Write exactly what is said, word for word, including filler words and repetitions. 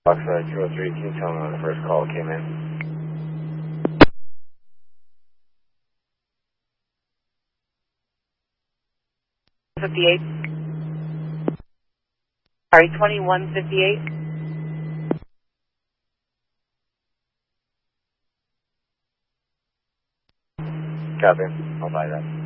Box uh, two oh three, can you tell me when the first call came in? fifty-eight. Sorry, twenty-one fifty-eight. Copy. I'll buy that.